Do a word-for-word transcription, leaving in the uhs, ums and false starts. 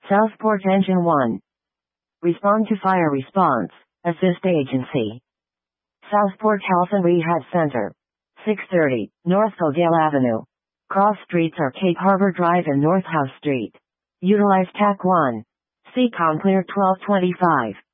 Southport Engine one. Respond to fire response. Assist agency. Southport Health and Rehab Center. six thirty, North Oakdale Avenue. Cross streets are Cape Harbor Drive and North House Street. Utilize T A C one. C COM clear twelve twenty-five.